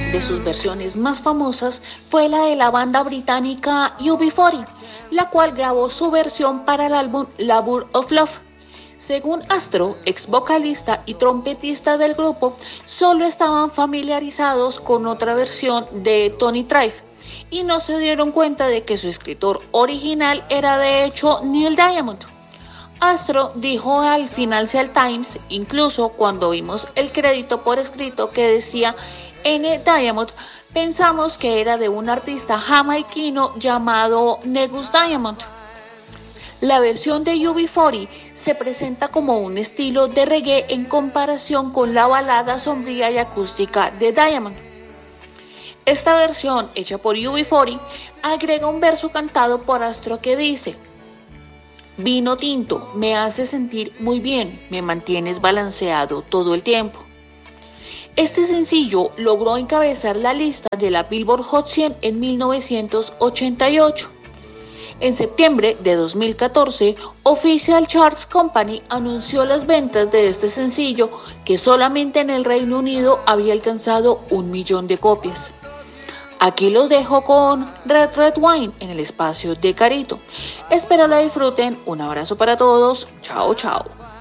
de sus versiones más famosas fue la de la banda británica UB40, la cual grabó su versión para el álbum Labor of Love. Según Astro, ex vocalista y trompetista del grupo, solo estaban familiarizados con otra versión de Tony Tribe y no se dieron cuenta de que su escritor original era de hecho Neil Diamond. Astro dijo al Financial Times, incluso cuando vimos el crédito por escrito que decía N. Diamond, pensamos que era de un artista jamaiquino llamado Negus Diamond. La versión de UB40 se presenta como un estilo de reggae en comparación con la balada sombría y acústica de Diamond. Esta versión, hecha por UB40, agrega un verso cantado por Astro que dice: vino tinto, me hace sentir muy bien, me mantienes balanceado todo el tiempo. Este sencillo logró encabezar la lista de la Billboard Hot 100 en 1988. En septiembre de 2014, Official Charts Company anunció las ventas de este sencillo, que solamente en el Reino Unido había alcanzado 1 millón de copias. Aquí los dejo con Red Red Wine en el espacio de Carito. Espero la disfruten. Un abrazo para todos. Chao, chao.